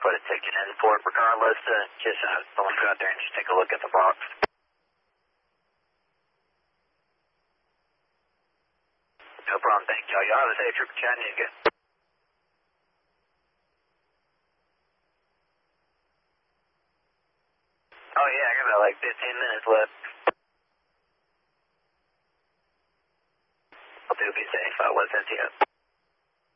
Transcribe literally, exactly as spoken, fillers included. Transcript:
put a ticket in for it regardless. Uh, just uh, someone go out there and just take a look at the box. No problem, thank y'all. Y'all have a safe trip to Chattanooga. Oh yeah, I got about like fifteen minutes left. I'll do be safe. I was sent to you.